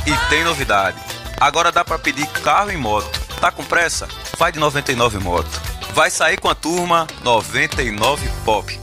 E tem novidade. Agora dá pra pedir carro e moto. Tá com pressa? Vai de 99 Moto. Vai sair com a turma 99 Pop.